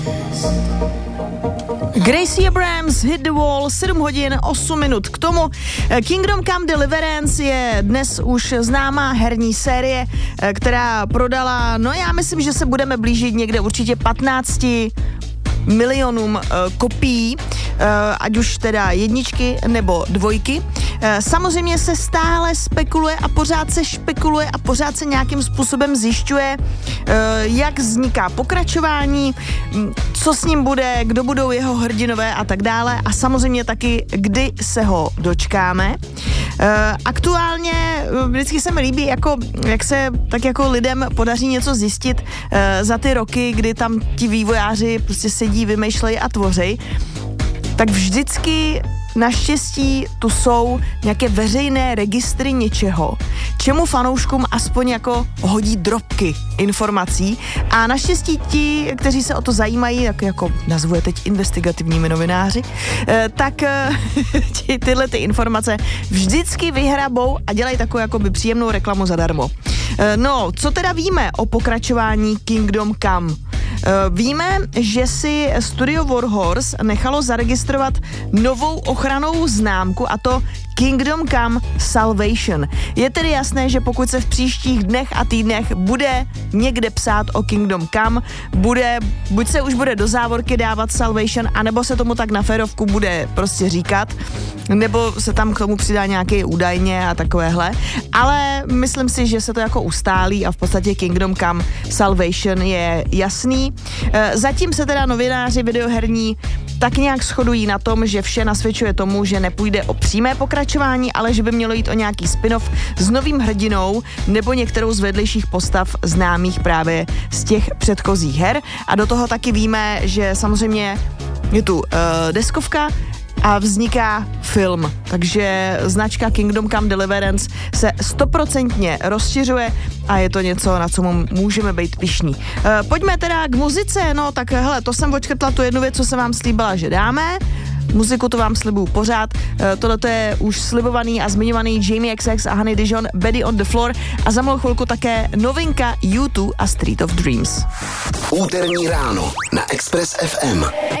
Gracie Abrams, Hit the Wall, 7 hodin, 8 minut k tomu. Kingdom Come Deliverance je dnes už známá herní série, která prodala, no já myslím, že se budeme blížit někde určitě 15 milionům kopií, ať už teda jedničky nebo dvojky. Samozřejmě se stále spekuluje a pořád se špekuluje a pořád se nějakým způsobem zjišťuje, jak vzniká pokračování, co s ním bude, kdo budou jeho hrdinové a tak dále a samozřejmě taky, kdy se ho dočkáme. Aktuálně vždycky se mi líbí, jak se tak jako lidem podaří něco zjistit za ty roky, kdy tam ti vývojáři prostě sedí, vymýšlejí a tvoří, tak vždycky naštěstí tu jsou nějaké veřejné registry něčeho, čemu fanouškům aspoň jako hodí drobky informací a naštěstí ti, kteří se o to zajímají, jako nazvu je teď investigativními novináři, tak tyhle ty informace vždycky vyhrabou a dělají takovou jakoby příjemnou reklamu zadarmo. No, co teda víme o pokračování Kingdom Come? Víme, že si Studio Warhorse nechalo zaregistrovat novou ochrannou známku a to Kingdom Come Salvation. Je tedy jasné, že pokud se v příštích dnech a týdnech bude někde psát o Kingdom Come, buď se už bude do závorky dávat Salvation, anebo se tomu tak na férovku bude prostě říkat, nebo se tam k tomu přidá nějaký údajně a takovéhle, ale myslím si, že se to jako ustálí a v podstatě Kingdom Come Salvation je jasný. Zatím se teda novináři videoherní tak nějak shodují na tom, že vše nasvědčuje tomu, že nepůjde o přímé pokračování, ale že by mělo jít o nějaký spin-off s novým hrdinou nebo některou z vedlejších postav známých právě z těch předchozích her. A do toho taky víme, že samozřejmě je tu deskovka a vzniká film. Takže značka Kingdom Come Deliverance se 100% rozšiřuje a je to něco, na co můžeme být pyšní. Pojďme teda k muzice, no tak hele, to jsem odškrtla tu jednu věc, co jsem vám slíbila, že dáme. Muziku to vám slibuju pořád. Tohle je už slibovaný a zmiňovaný Jamie XX a Honey Dijon, Body on the Floor a za malou chvilku také novinka U2 a Street of Dreams. Úterní ráno na Express FM.